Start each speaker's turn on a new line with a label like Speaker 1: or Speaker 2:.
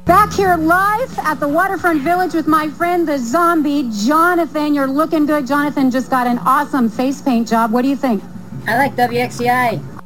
Speaker 1: Back here live at the Waterfront Village with my friend, the zombie, Jonathan. You're looking good. Jonathan just got an awesome face paint job. What do you think?
Speaker 2: I like WXCI.